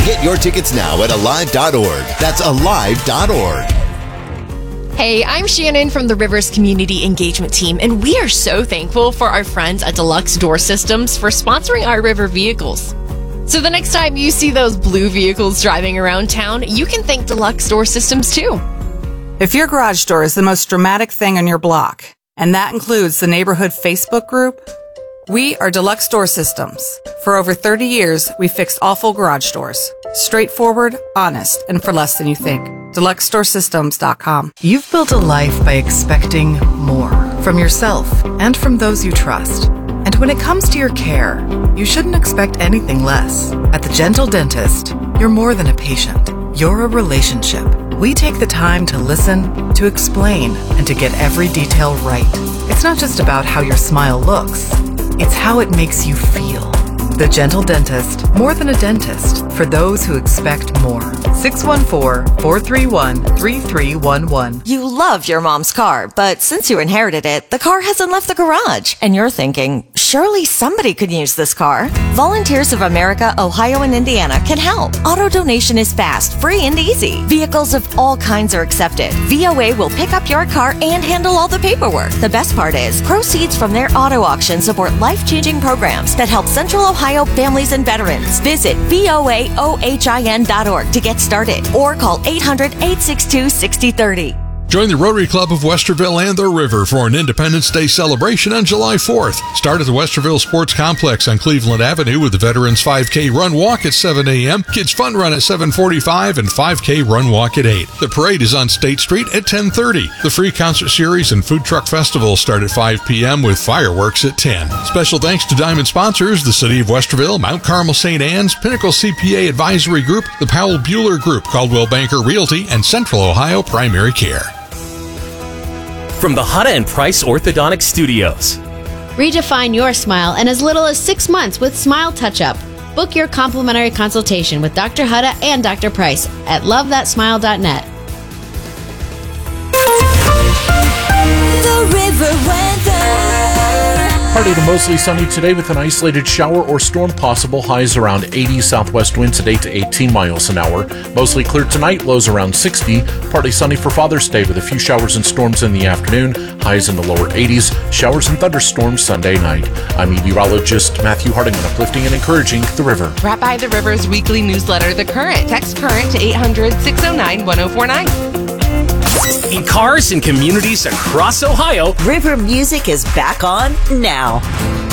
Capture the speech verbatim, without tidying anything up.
Get your tickets now at alive dot org. That's alive dot org. Hey, I'm Shannon from the Rivers Community Engagement Team, and we are so thankful for our friends at Deluxe Door Systems for sponsoring our river vehicles. So the next time you see those blue vehicles driving around town, you can thank Deluxe Door Systems too. If your garage door is the most dramatic thing on your block, and that includes the neighborhood Facebook group, we are Deluxe Door Systems. For over thirty years, we fixed awful garage doors. Straightforward, honest, and for less than you think. Deluxe Door Systems dot com. You've built a life by expecting more from yourself and from those you trust. And when it comes to your care, you shouldn't expect anything less. At the Gentle Dentist, you're more than a patient. You're a relationship. We take the time to listen, to explain, and to get every detail right. It's not just about how your smile looks. It's how it makes you feel. The Gentle Dentist, more than a dentist, for those who expect more. six one four, four three one, three three one one. You love your mom's car, but since you inherited it, the car hasn't left the garage. And you're thinking, surely somebody could use this car. Volunteers of America, Ohio, and Indiana can help. Auto donation is fast, free, and easy. Vehicles of all kinds are accepted. V O A will pick up your car and handle all the paperwork. The best part is, proceeds from their auto auction support life-changing programs that help Central Ohio families and veterans. Visit V O A O H I N dot org to get started or call eight hundred, eight six two, six zero three zero. Join the Rotary Club of Westerville and the River for an Independence Day celebration on July fourth. Start at the Westerville Sports Complex on Cleveland Avenue with the Veterans five K Run Walk at seven a.m., Kids Fun Run at seven forty-five, and five K Run Walk at eight. The parade is on State Street at ten thirty. The free concert series and food truck festival start at five p.m. with fireworks at ten. Special thanks to Diamond sponsors, the City of Westerville, Mount Carmel Saint Anne's, Pinnacle C P A Advisory Group, the Powell Bueller Group, Caldwell Banker Realty, and Central Ohio Primary Care. From the Hutta and Price Orthodontic Studios. Redefine your smile in as little as six months with Smile Touch-Up. Book your complimentary consultation with Doctor Hutta and Doctor Price at love that smile dot net. The River Weather. Partly to mostly sunny today with an isolated shower or storm possible. Highs around eighty, southwest winds at eight to eighteen miles an hour. Mostly clear tonight, lows around sixty. Partly sunny for Father's Day with a few showers and storms in the afternoon. Highs in the lower eighties. Showers and thunderstorms Sunday night. I'm meteorologist Matthew Hardiman, uplifting and encouraging the river. Brought by the River's weekly newsletter, The Current. Text Current to eight hundred, six oh nine, one oh four nine. In cars and communities across Ohio, River Music is back on now.